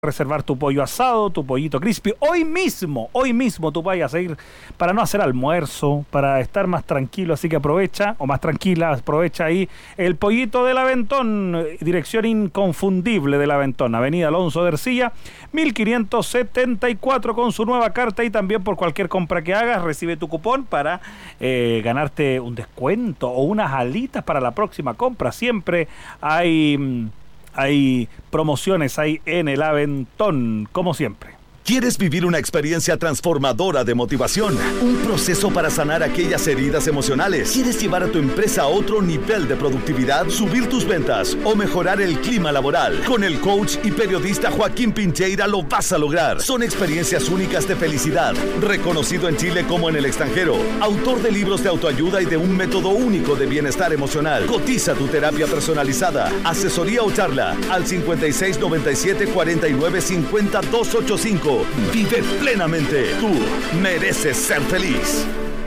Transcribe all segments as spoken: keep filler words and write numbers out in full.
reservar tu pollo asado, tu pollito crispy. Hoy mismo, hoy mismo tú vayas a ir para no hacer almuerzo, para estar más tranquilo, así que aprovecha, o más tranquila, aprovecha ahí el pollito del Aventón, dirección inconfundible del Aventón, Avenida Alonso de Ercilla, mil quinientos setenta y cuatro, con su nueva carta, y también por cualquier compra que hagas, recibe tu cupón para eh, ganarte un descuento o unas alitas para la próxima compra. Siempre hay... Hay promociones ahí en el Aventón, como siempre. ¿Quieres vivir una experiencia transformadora de motivación? ¿Un proceso para sanar aquellas heridas emocionales? ¿Quieres llevar a tu empresa a otro nivel de productividad, subir tus ventas o mejorar el clima laboral? Con el coach y periodista Joaquín Pincheira lo vas a lograr. Son experiencias únicas de felicidad, reconocido en Chile como en el extranjero, autor de libros de autoayuda y de un método único de bienestar emocional. Cotiza tu terapia personalizada, asesoría o charla al cincuenta y seis, noventa y siete, cuarenta y nueve, cincuenta, doscientos ochenta y cinco. Vive plenamente. Tú mereces ser feliz.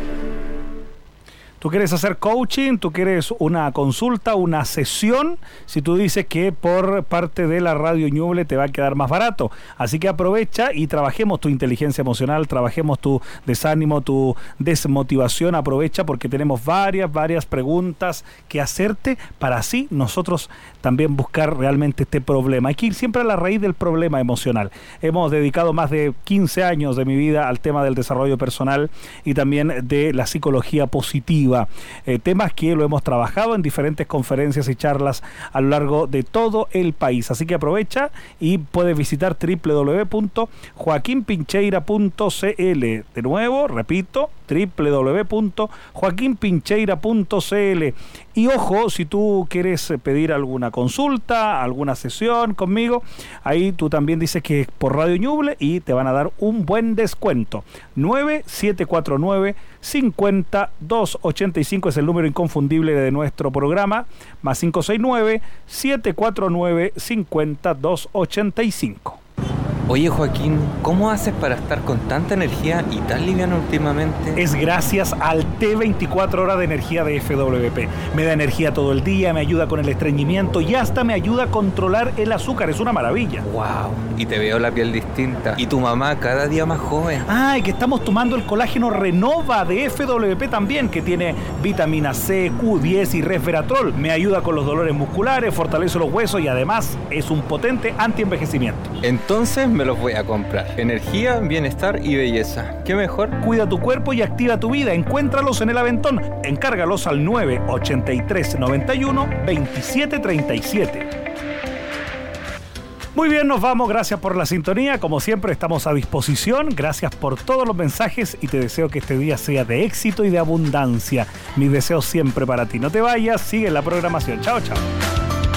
¿Tú quieres hacer coaching? ¿Tú quieres una consulta, una sesión? Si tú dices que por parte de la Radio Ñuble te va a quedar más barato. Así que aprovecha y trabajemos tu inteligencia emocional, trabajemos tu desánimo, tu desmotivación. Aprovecha porque tenemos varias, varias preguntas que hacerte para así nosotros también buscar realmente este problema. Hay que ir siempre a la raíz del problema emocional. Hemos dedicado más de quince años de mi vida al tema del desarrollo personal y también de la psicología positiva. Eh, temas que lo hemos trabajado en diferentes conferencias y charlas a lo largo de todo el país. Así que aprovecha y puedes visitar doble u doble u doble u punto joaquín pincheira punto c l. De nuevo, repito, doble u doble u doble u punto joaquín pincheira punto c l. Y ojo, si tú quieres pedir alguna consulta, alguna sesión conmigo, ahí tú también dices que es por Radio Ñuble y te van a dar un buen descuento. nueve siete cuatro nueve, cincuenta, doscientos ochenta y cinco es el número inconfundible de nuestro programa, más cinco seis nueve, siete cuatro nueve, cincuenta, doscientos ochenta y cinco. Oye Joaquín, ¿cómo haces para estar con tanta energía y tan liviano últimamente? Es gracias al T veinticuatro horas de energía de F W P. Me da energía todo el día, me ayuda con el estreñimiento y hasta me ayuda a controlar el azúcar. Es una maravilla. Wow, y te veo la piel distinta. Y tu mamá cada día más joven. Ah, y que estamos tomando el colágeno Renova de F W P también, que tiene vitamina C, Q diez y resveratrol. Me ayuda con los dolores musculares, fortalece los huesos y además es un potente antienvejecimiento. Entonces me los voy a comprar. Energía, bienestar y belleza. ¿Qué mejor? Cuida tu cuerpo y activa tu vida. Encuéntralos en el Aventón. Encárgalos al nueve ochenta y tres, noventa y uno, veintisiete treinta y siete. Muy bien, nos vamos. Gracias por la sintonía. Como siempre, estamos a disposición. Gracias por todos los mensajes y te deseo que este día sea de éxito y de abundancia. Mis deseos siempre para ti. No te vayas, sigue la programación. Chao, chao.